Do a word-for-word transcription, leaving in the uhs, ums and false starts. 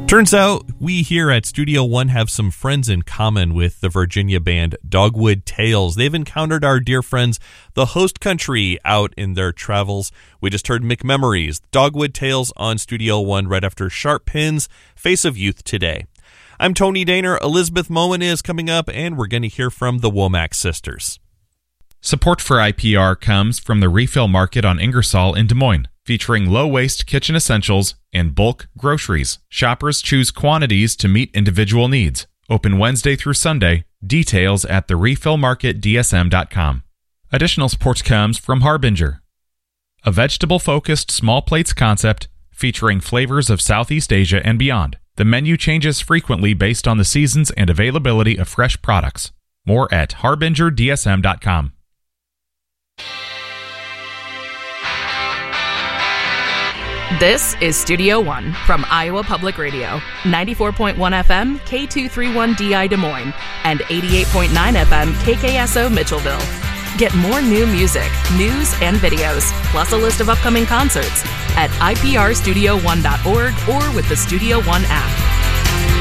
Turns out we here at Studio One have some friends in common with the Virginia band Dogwood Tales. They've encountered our dear friends, the host country, out in their travels. We just heard McMemories, Dogwood Tales on Studio One right after Sharp Pins, Face of Youth Today. I'm Tony Daner. Elizabeth Moen is coming up, and we're going to hear from the Womack sisters. Support for I P R comes from the Refill Market on Ingersoll in Des Moines, featuring low-waste kitchen essentials and bulk groceries. Shoppers choose quantities to meet individual needs. Open Wednesday through Sunday. Details at the refill market d s m dot com. Additional support comes from Harbinger, a vegetable-focused small plates concept featuring flavors of Southeast Asia and beyond. The menu changes frequently based on the seasons and availability of fresh products. More at harbinger d s m dot com. This is Studio One from Iowa Public Radio, ninety-four point one F M, K two thirty-one D I Des Moines, and eighty-eight point nine F M, K K S O Mitchellville. Get more new music, news, and videos, plus a list of upcoming concerts at i p r studio one dot org or with the Studio One app.